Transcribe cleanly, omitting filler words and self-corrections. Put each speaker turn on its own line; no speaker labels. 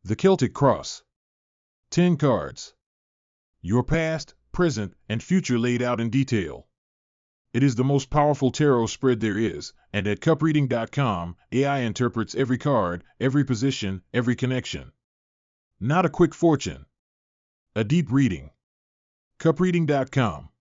The Celtic Cross. 10 cards. Your past, present, and future laid out in detail. It is the most powerful tarot spread there is, and at cupreading.com, AI interprets every card, every position, every connection. Not a quick fortune. A deep reading. Cupreading.com.